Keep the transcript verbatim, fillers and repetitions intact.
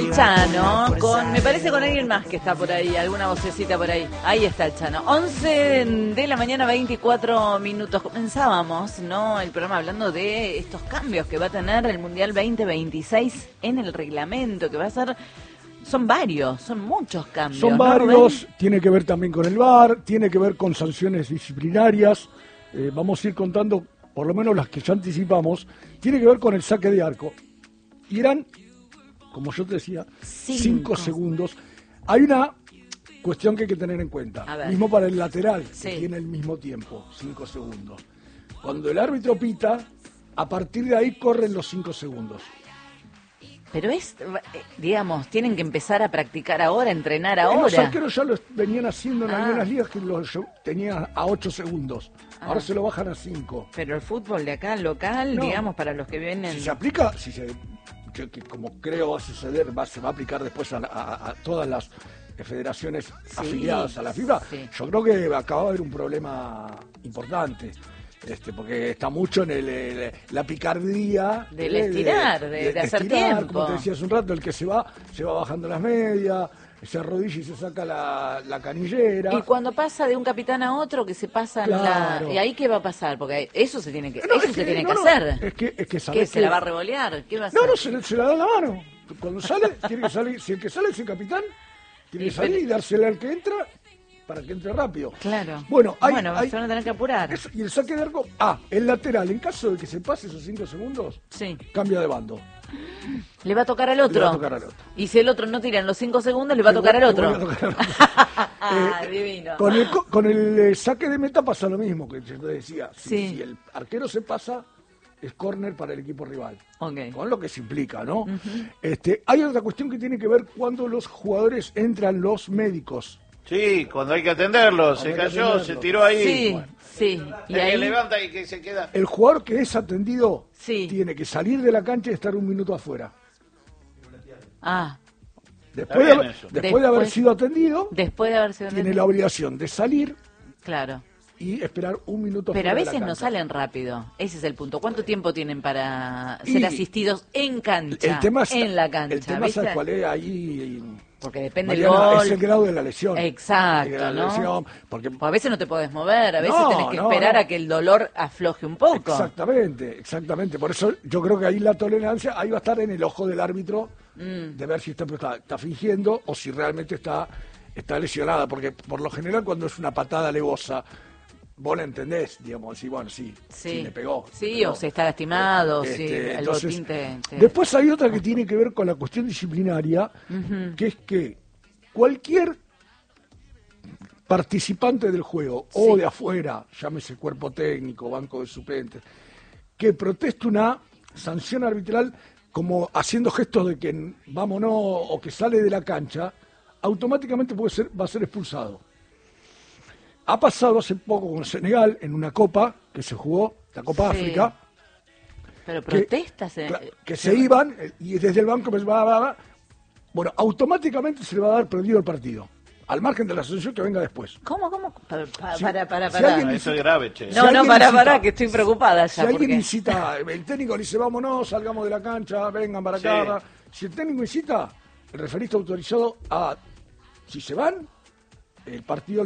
el Chano, con, me parece con alguien más que está por ahí, alguna vocecita por ahí. Ahí está el Chano. once de la mañana, veinticuatro minutos. Comenzábamos, ¿no? El programa hablando de estos cambios que va a tener el Mundial veinte veintiséis en el reglamento, que va a ser... Son varios, son muchos cambios. Son ¿no, varios, Rubén? Tiene que ver también con el V A R, tiene que ver con sanciones disciplinarias. Eh, vamos a ir contando, por lo menos las que ya anticipamos. Tiene que ver con el saque de arco. Y eran, como yo te decía, cinco, cinco segundos. Hay una cuestión que hay que tener en cuenta. Mismo para el lateral, sí, que tiene el mismo tiempo, cinco segundos. Cuando el árbitro pita, a partir de ahí corren los cinco segundos. Pero es, digamos, tienen que empezar a practicar ahora, entrenar ahora. Los arqueros ya lo venían haciendo en ah. algunas ligas que lo tenían a ocho segundos. Ah. Ahora se lo bajan a cinco. Pero el fútbol de acá, local, no, digamos, para los que vienen... Si se aplica, si se, que, que como creo va a suceder, va, se va a aplicar después a, a, a todas las federaciones sí, afiliadas a la FIFA, sí, yo creo que acaba de haber un problema importante. Este, porque está mucho en el, el, la picardía del de, estirar, de, de, de, de hacer estirar, tiempo. Como te decía hace un rato, el que se va, se va bajando las medias, se arrodilla y se saca la, la canillera. Y cuando pasa de un capitán a otro, que se pasa claro. la... ¿Y ahí qué va a pasar? Porque eso se tiene que, no, eso es se que, tiene no, que no, hacer. Es que, es que ¿Qué, que... se la va a revolear? ¿Qué va a hacer? No, no, se, se la da en la mano. Cuando sale, tiene que salir. Si el que sale es el capitán, tiene que salir y dársela al que entra para que entre rápido. Claro. Bueno, hay, bueno hay, se van a tener que apurar. Eso, y el saque de arco, ah, el lateral, en caso de que se pase esos cinco segundos, sí, cambia de bando. Le va a tocar al otro. Le va a tocar al otro. Y si el otro no tira en los cinco segundos, le va a tocar al otro. Le va a tocar al otro. ah, eh, divino. Con el, con el eh, saque de meta pasa lo mismo que yo te decía. Si, sí. si el arquero se pasa, es córner para el equipo rival. Okay. Con lo que se implica, ¿no? Uh-huh. este, hay otra cuestión que tiene que ver cuando los jugadores entran los médicos. Sí, cuando hay que atenderlo, se cayó, atenderlo. se tiró ahí. Sí, bueno. sí. Y el ahí que levanta y que se queda. El jugador que es atendido sí. tiene que salir de la cancha y estar un minuto afuera. Ah. Después, de, después, después de haber sido atendido, después de haber sido tiene atendido. la obligación de salir. Claro. Y esperar un minuto. Pero a veces no salen rápido. Ese es el punto. ¿Cuánto tiempo tienen para ser y asistidos en cancha? El tema es, en la cancha. El tema es cuál es ahí. Porque depende Mariana, del gol. Es el grado de la lesión. Exacto, la ¿no? lesión, porque... a veces no te podés mover, a veces no, tenés que no, esperar no. a que el dolor afloje un poco. Exactamente, exactamente. Por eso yo creo que ahí la tolerancia, ahí va a estar en el ojo del árbitro mm. de ver si está, está, está fingiendo o si realmente está, está lesionada. Porque por lo general cuando es una patada alevosa, vos la entendés, digamos, sí, bueno, sí, sí, sí le pegó. Sí, le pegó. O se está lastimado, este, sí, el entonces, botín te, te... Después hay otra que tiene que ver con la cuestión disciplinaria, uh-huh. que es que cualquier participante del juego, sí. o de afuera, llámese cuerpo técnico, banco de suplentes, que proteste una sanción arbitral como haciendo gestos de que vámonos o que sale de la cancha, automáticamente puede ser, va a ser expulsado. Ha pasado hace poco con Senegal en una copa que se jugó, la Copa sí. África. Pero protestas. Que, eh, que se iban y desde el banco pues va, va, va. Bueno, automáticamente se le va a dar perdido el partido. Al margen de la sanción que venga después. ¿Cómo, cómo? Para, para, si, para, para. Si no, eso es grave, che. No, si no, para, incita, para, que estoy preocupada ya. Si alguien porque... incita, el técnico le dice, vámonos, salgamos de la cancha, vengan para acá. Sí. Si el técnico incita, el referista autorizado a, si se van, el partido